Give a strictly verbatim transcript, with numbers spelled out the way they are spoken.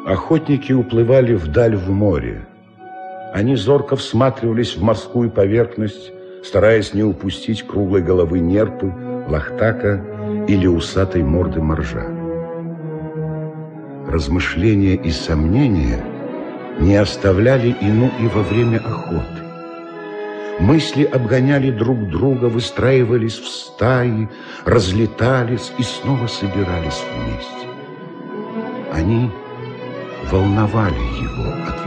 Охотники уплывали вдаль в море. Они зорко всматривались в морскую поверхность, стараясь не упустить круглой головы нерпы, лахтака или усатой морды моржа. Размышления и сомнения не оставляли Ину и во время охоты. Мысли обгоняли друг друга, выстраивались в стаи, разлетались и снова собирались вместе. Они волновали его,